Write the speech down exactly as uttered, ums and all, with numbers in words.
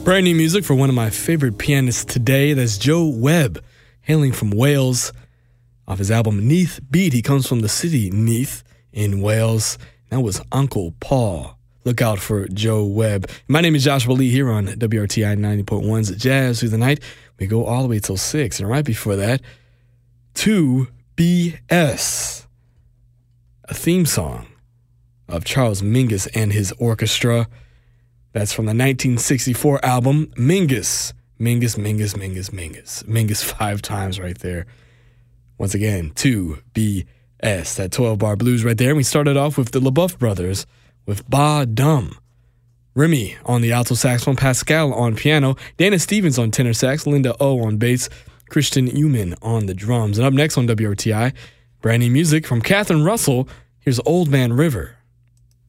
Brand new music for one of my favorite pianists today. That's Joe Webb, hailing from Wales. Off his album Neath Beat, he comes from the city Neath in Wales. That was Uncle Paul. Look out for Joe Webb. My name is Joshua Lee here on W R T I ninety point one's Jazz Through the Night. We go all the way till six. And right before that, two B S, a theme song of Charles Mingus and his orchestra. That's from the nineteen sixty-four album Mingus. Mingus, Mingus, Mingus, Mingus. Mingus five times right there. Once again, two B S, that twelve-bar blues right there. And we started off with the LaBeouf Brothers with Ba Dum. Remy on the alto saxophone, Pascal on piano, Dana Stevens on tenor sax, Linda O on bass, Christian Uman on the drums. And up next on W R T I, brand new music from Catherine Russell. Here's Old Man River.